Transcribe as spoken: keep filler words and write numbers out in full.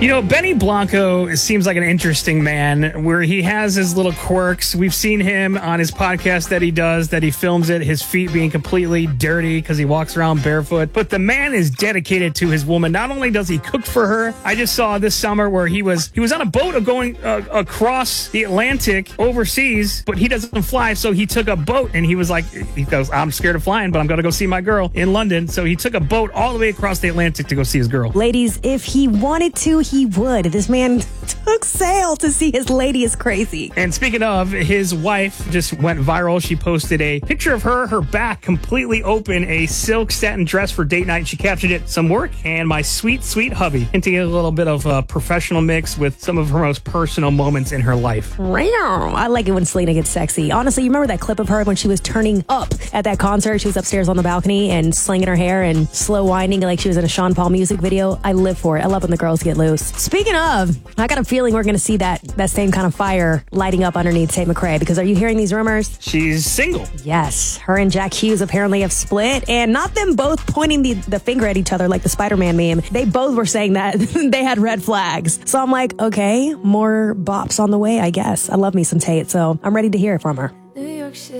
You know, Benny Blanco seems like an interesting man where he has his little quirks. We've seen him on his podcast that he does, that he films it, his feet being completely dirty because he walks around barefoot. But the man is dedicated to his woman. Not only does he cook for her, I just saw this summer where he was he was on a boat going uh, across the Atlantic overseas, but he doesn't fly. So he took a boat and he was like, he goes, I'm scared of flying, but I'm going to go see my girl in London. So he took a boat all the way across the Atlantic to go see his girl. Ladies, if he wanted to, he would. This man took sail to see his lady. Is crazy. And speaking of, his wife just went viral. She posted a picture of her, her back completely open, a silk satin dress for date night. She captured it, some work, and my sweet, sweet hubby, hinting at a little bit of a professional mix with some of her most personal moments in her life. I like it when Selena gets sexy. Honestly, you remember that clip of her when she was turning up at that concert? She was upstairs on the balcony and slinging her hair and slow winding like she was in a Sean Paul music video. I live for it. I love when the girls get loose. Speaking of, I got a feeling we're going to see that that same kind of fire lighting up underneath Tate McRae, because are you hearing these rumors? She's single. Yes. Her and Jack Hughes apparently have split, and not them both pointing the, the finger at each other like the Spider-Man meme. They both were saying that they had red flags. So I'm like, okay, more bops on the way, I guess. I love me some Tate, so I'm ready to hear it from her. New York City.